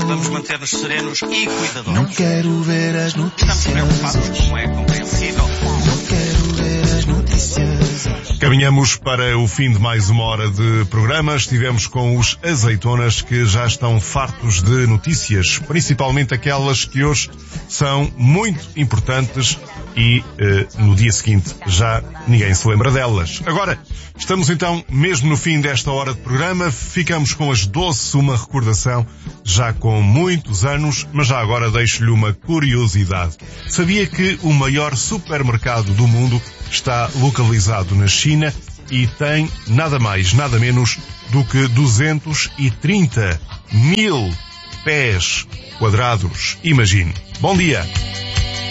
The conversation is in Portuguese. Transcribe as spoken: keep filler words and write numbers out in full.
vamos manter-nos serenos e cuidadosos. Não quero ver as notícias. Estamos preocupados, como é compreensível. Não quero ver as notícias. Caminhamos para o fim de mais uma hora de programa. Estivemos com os azeitonas que já estão fartos de notícias, principalmente aquelas que hoje são muito importantes e eh, no dia seguinte já ninguém se lembra delas. Agora, estamos então mesmo no fim desta hora de programa. Ficamos com as doce, uma recordação já com muitos anos, mas já agora deixo-lhe uma curiosidade. Sabia que o maior supermercado do mundo está localizado na China e tem nada mais, nada menos do que duzentos e trinta mil pés quadrados? Imagine. Bom dia.